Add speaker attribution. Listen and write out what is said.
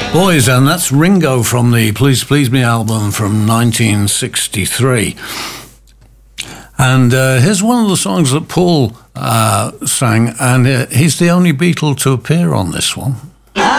Speaker 1: Boys, and that's Ringo from the Please Please Me album from 1963. And here's one of the songs that Paul sang, and he's the only Beatle to appear on this one.